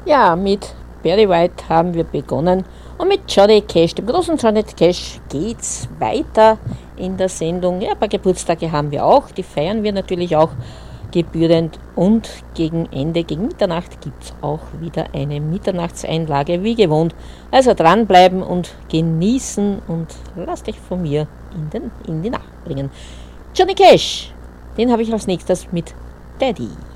Ja, mit Barry White haben wir begonnen und mit Johnny Cash, dem großen Johnny Cash, geht's weiter in der Sendung. Ja, ein paar Geburtstage haben wir auch, die feiern wir natürlich auch gebührend und gegen Ende, gegen Mitternacht gibt es auch wieder eine Mitternachtseinlage wie gewohnt. Also dranbleiben und genießen und lasst euch von mir in die Nacht bringen. Johnny Cash, den habe ich als nächstes mit Daddy.